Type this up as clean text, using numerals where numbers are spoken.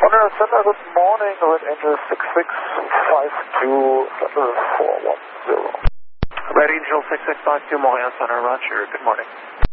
Montreal Center, good morning. Red Angel 6652, level 410. Red Angel 6652, Montreal Center, roger. Good morning.